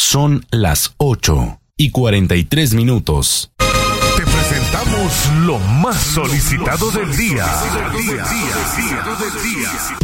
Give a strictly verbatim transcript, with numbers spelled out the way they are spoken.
Son las ocho y cuarenta y tres minutos. Te presentamos lo más solicitado del día.